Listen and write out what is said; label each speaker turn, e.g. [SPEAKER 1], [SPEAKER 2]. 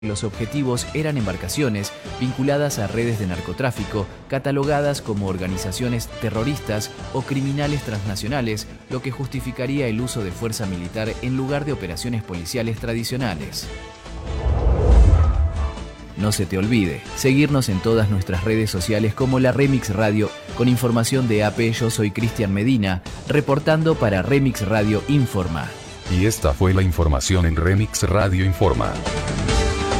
[SPEAKER 1] Los objetivos eran embarcaciones vinculadas a redes de narcotráfico, catalogadas como organizaciones terroristas o criminales transnacionales, lo que justificaría el uso de fuerza militar en lugar de operaciones policiales tradicionales. No se te olvide seguirnos en todas nuestras redes sociales como la Remix Radio, con información de AP. Yo soy Cristian Medina, reportando para Remix Radio Informa.
[SPEAKER 2] Y esta fue la información en Remix Radio Informa.